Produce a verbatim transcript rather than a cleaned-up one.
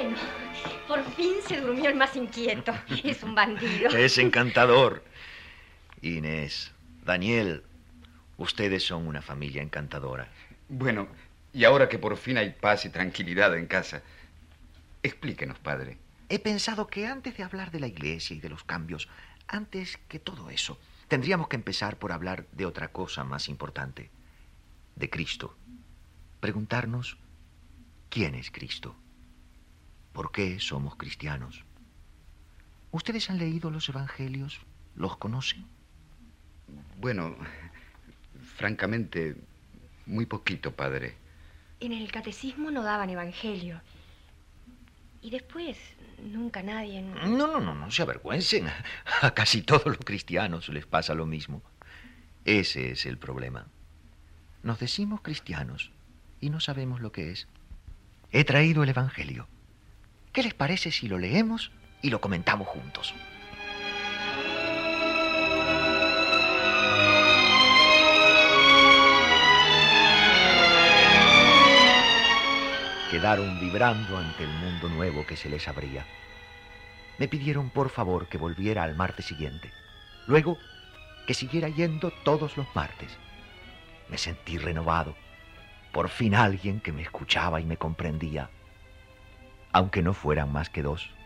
Bueno, por fin se durmió el más inquieto. Es un bandido. Es encantador. Inés, Daniel, ustedes son una familia encantadora. Bueno, y ahora que por fin hay paz y tranquilidad en casa, explíquenos, padre. He pensado que antes de hablar de la iglesia y de los cambios, antes que todo eso, tendríamos que empezar por hablar de otra cosa más importante, de Cristo. Preguntarnos, ¿quién es Cristo? ¿Por qué somos cristianos? ¿Ustedes han leído los evangelios? ¿Los conocen? Bueno, francamente, muy poquito, padre. En el catecismo no daban evangelio. Y después, nunca nadie... No, no, no, no se avergüencen. A casi todos los cristianos les pasa lo mismo. Ese es el problema. Nos decimos cristianos y no sabemos lo que es. He traído el evangelio. ¿Qué les parece si lo leemos y lo comentamos juntos? Quedaron vibrando ante el mundo nuevo que se les abría. Me pidieron por favor que volviera al martes siguiente. Luego, que siguiera yendo todos los martes. Me sentí renovado. Por fin alguien que me escuchaba y me comprendía. Aunque no fueran más que dos.